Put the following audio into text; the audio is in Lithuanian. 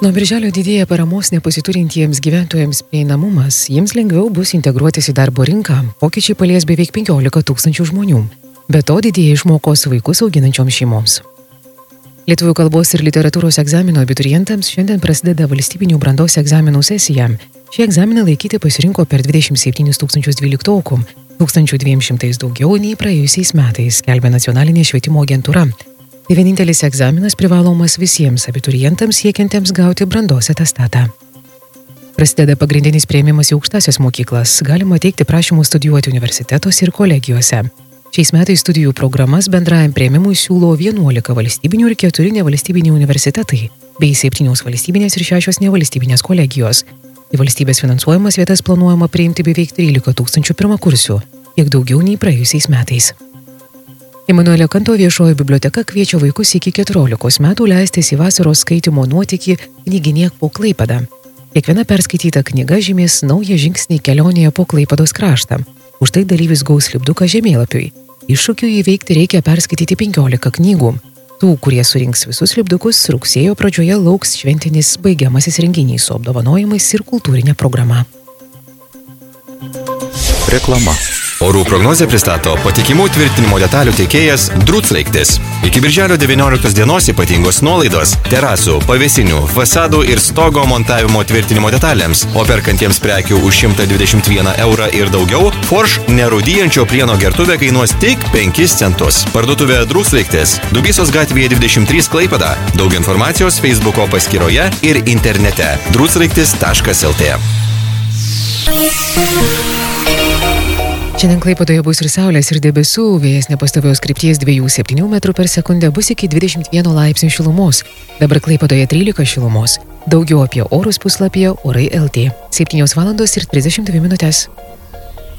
Nuo birželio didėja paramos nepasiturintiems gyventojams prieinamumas, jiems lengviau bus integruotis į darbo rinką, pokyčiai palies beveik 15 000 žmonių. Be to didėja išmokos vaikus auginančioms šeimoms. Lietuvių kalbos ir literatūros egzamino abiturientams šiandien prasideda valstybinių brandos egzaminų sesija. Šie egzaminai laikyti pasirinko per 27 012, 1200 daugiau nei praėjusiais metais, skelbia Nacionalinė švietimo agentūra. Tai vienintelis egzaminas privalomas visiems abiturientams siekiantiems gauti brandos atestatą. Prasideda pagrindinis priėmimas į aukštąsias mokyklas, galima teikti prašymus studijuoti universitetuose ir kolegijose. Šiais metais studijų programas bendrajam priėmimui siūlo 11 valstybinių ir 4 nevalstybiniai universitetai, bei 7 valstybinės ir 6 nevalstybinės kolegijos. Į valstybės finansuojamas vietas planuojama priimti beveik 13 000 pirmakursių, kiek daugiau nei praėjusiais metais. Emanuelio Kanto viešoji biblioteka kviečia vaikus iki 14 metų leistis į vasaros skaitymo nuotykį Knyginėk po Klaipėdą. Kiekviena perskaityta knyga žymės naują žingsnį kelionėje po Klaipėdos kraštą. Už tai dalyvis gaus lipduką žemėlapiui. Iššūkių įveikti reikia perskaityti 15 knygų. Tų, kurie surinks visus lipdukus, rugsėjo pradžioje lauks šventinis baigiamasis renginys su apdovanojimais ir kultūrinė programa. Reklama. Orų prognozę pristato patikimų tvirtinimo detalių tiekėjas Druclaiktis. Iki birželio 19 dienos ypatingos nuolaidos terasų, pavėsinių, fasadų ir stogo montavimo tvirtinimo detalėms, o perkantiems prekių už 121 eurą ir daugiau, Forš nerūdyjančio plieno gertuvė kainuos tik 5 centus. Parduotuvė Druclaiktis, Dubysos gatvėje 23 Klaipėda. Daug informacijos Facebooko paskyroje ir internete druclaiktis.lt. Šiandien Klaipėdoje bus ir saulės, ir debesų, vėjas nepastovios krypties 2,7 metrų per sekundę bus iki 21 laipsnių šilumos. Dabar Klaipėdoje 13 šilumos. Daugiau apie orus puslapyje Orai.lt. 7:32 minutės.